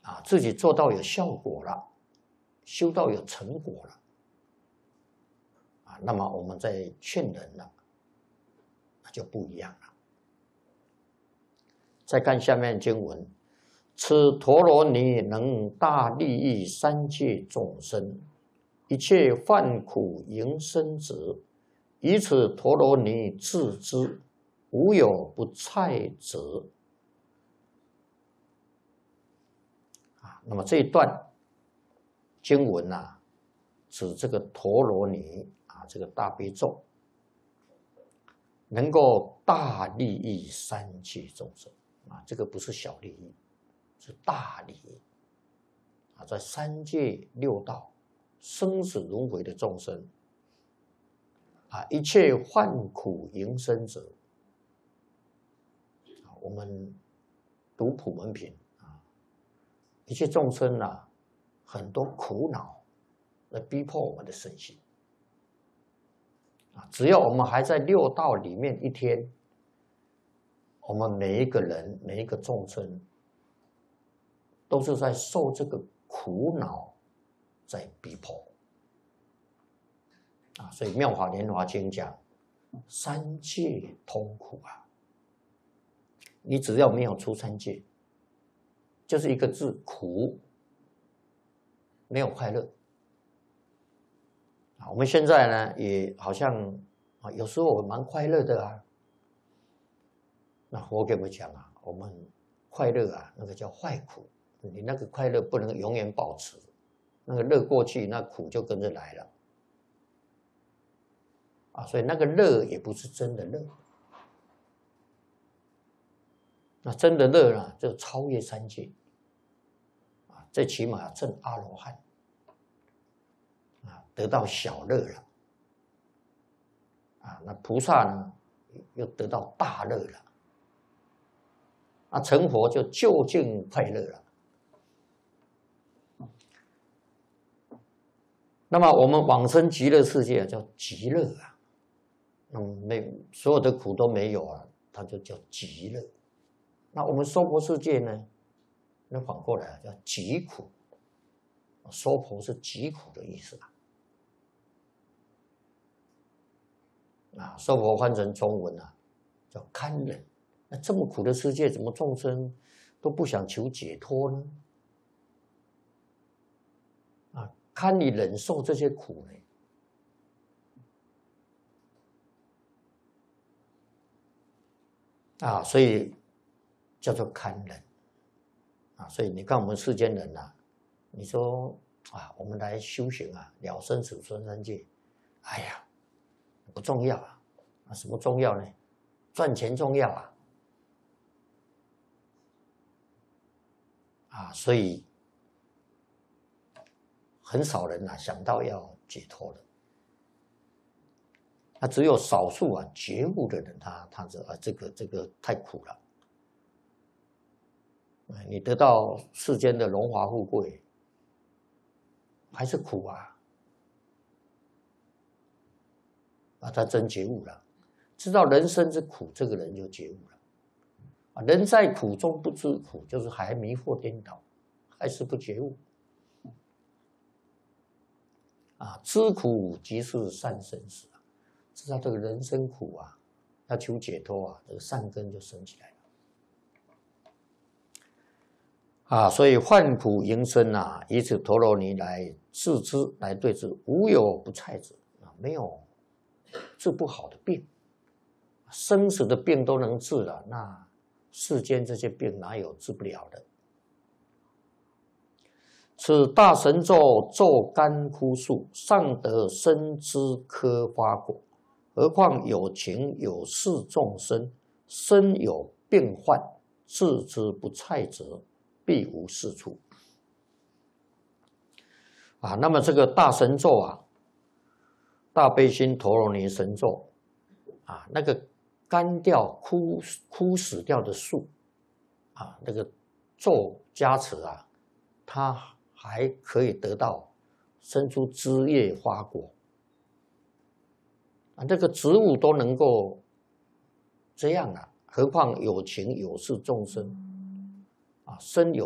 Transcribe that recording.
自己做到有效果了，修到有成果了，那么我们再劝人了，那就不一样了。再看下面经文，此陀罗尼能大利益三界众生，一切患苦迎生者，以此陀罗尼自之，无有不蔡者。那么这一段经文指这个陀罗尼这个大悲咒能够大利益三界众生这个不是小利益，是大利益在三界六道生死轮回的众生一切患苦迎生者，我们读普门品一切众生很多苦恼来逼迫我们的身心只要我们还在六道里面一天，我们每一个人每一个众生都是在受这个苦恼在逼迫所以《妙法莲华经》讲三界通苦你只要没有出三界，就是一个字苦，没有快乐我们现在呢也好像有时候我蛮快乐的那佛给我们讲我们快乐那个叫坏苦，你那个快乐不能永远保持，那个乐过去，那苦就跟着来了所以那个乐也不是真的乐，那真的乐呢就超越三界最起码证阿罗汉得到小乐了那菩萨呢又得到大乐了成佛就究竟快乐了。那么我们往生极乐世界叫极乐所有的苦都没有它就叫极乐。那我们娑婆世界呢，那反过来叫极苦，娑婆是极苦的意思娑婆换成中文叫堪忍。那这么苦的世界，怎么众生都不想求解脱呢？堪你忍受这些苦呢？所以叫做堪忍所以你看我们世间人你说我们来修行了生死存三界，哎呀不重要什么重要呢？赚钱重要所以很少人想到要解脱的。只有少数觉悟的人，他这个太苦了。你得到世间的荣华富贵，还是苦他真觉悟了，知道人生之苦，这个人就觉悟了。人在苦中不知苦，就是还迷惑颠倒，还是不觉悟。知苦即是善生死知道这个人生苦要求解脱这个善根就生起来了所以患苦迎生以此陀罗尼来治之，来对之，无有不蔡者没有治不好的病，生死的病都能治了，那世间这些病哪有治不了的？此大神咒咒干枯树，尚得生枝科花果，何况有情有事众生，身有病患，治之不蔡者，必无是处。那么这个大神咒大悲心陀罗尼神咒那个干掉枯死掉的树那个咒加持它还可以得到生出枝叶花果这个植物都能够这样何况有情有事众生身有